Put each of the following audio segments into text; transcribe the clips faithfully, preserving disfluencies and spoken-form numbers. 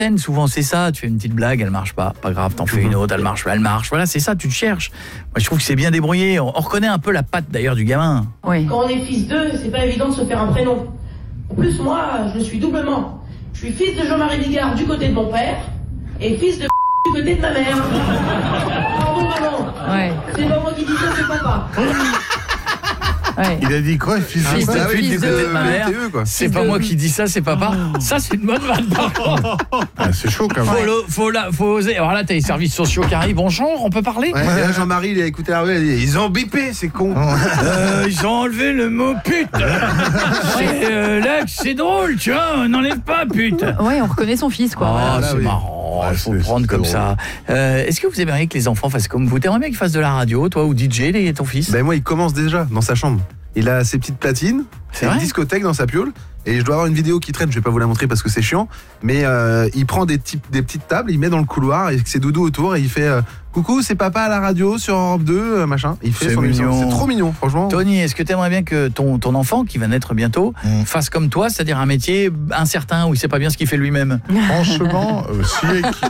Souvent c'est ça, tu fais une petite blague, elle marche pas, pas grave, t'en fais une autre, elle marche, elle marche. Voilà, c'est ça, tu te cherches. Moi je trouve que c'est bien débrouillé. On, on reconnaît un peu la patte d'ailleurs du gamin. Oui. Quand on est fils d'eux, c'est pas évident de se faire un prénom. En plus, moi, je le suis doublement. Je suis fils de Jean-Marie Bigard du côté de mon père et fils de du côté de ma mère. Pardon, maman. Ouais. C'est pas moi qui dis ça, c'est papa. Ouais. Il a dit quoi, fils Fils de de pute pute du côté de ma mère. P T E, quoi. C'est Fils pas de- moi qui dis ça, c'est papa. Ça c'est une bonne vanne par contre. Ah, c'est chaud quand Faut, même. le- faut, la- faut oser. Alors là t'as les services sociaux qui arrivent. Bonjour, on peut parler? Ouais, et là, Jean-Marie, il a écouté Hervé, il a dit, ils ont bipé, c'est con. Euh, ils ont enlevé le mot pute. C'est, euh, là que c'est drôle, tu vois, on n'enlève pas pute. Ouais, on reconnaît son fils, quoi. Ah, Voilà. là, c'est oui. marrant, Ouais, il faut c'est- le prendre c'est comme drôle. ça. Euh, Est-ce que vous aimeriez que les enfants fassent comme vous? T'aimerais bien qu'ils fassent de la radio, toi, ou D J, les- ton fils? Ben moi, il commence déjà dans sa chambre. Il a ses petites platines, C'est c'est une vrai discothèque dans sa piole. Et je dois avoir une vidéo qui traîne, je vais pas vous la montrer parce que c'est chiant. Mais euh, il prend des, types, des petites tables, il met dans le couloir avec ses doudous autour et il fait euh, coucou, c'est papa à la radio sur Europe deux, euh, machin. Il fait C'est son émission. mignon. C'est trop mignon, franchement. Tony, est-ce que tu aimerais bien que ton, ton enfant, qui va naître bientôt, Mm. fasse comme toi, c'est-à-dire un métier incertain où il sait pas bien ce qu'il fait lui-même? Franchement, euh, si.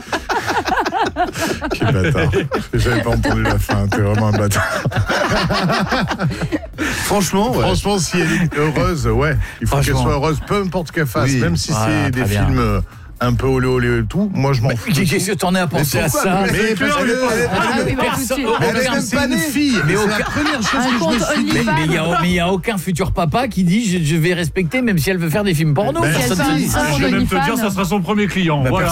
Quel bâtard. J'avais pas entendu la fin, t'es vraiment un bâtard. Franchement, ouais. Franchement, si elle est heureuse, ouais. Il faut qu'elle Franchement. soit heureuse, peu importe ce qu'elle fasse, Oui. même si Voilà, c'est des très bien. films euh, un peu olé olé et tout. Moi, je m'en fous. Qu'est-ce que t'en as à penser à pourquoi ça? Mais Mais parce parce que- que- Ah oui, bah, tout de Personne- suite. aucun- elle est même c'est pas une née. fille. Mais Mais c'est aucun- la première chose Un que je compte me suis dit. Mais OnlyFans. il y a, mais il y a aucun futur papa qui dit je, je vais respecter même si elle veut faire des films porno. Ben, Personne elle ne fait dit un- ça. un Je vais même te OnlyFans. dire, ça sera son premier client. Bah, Voilà.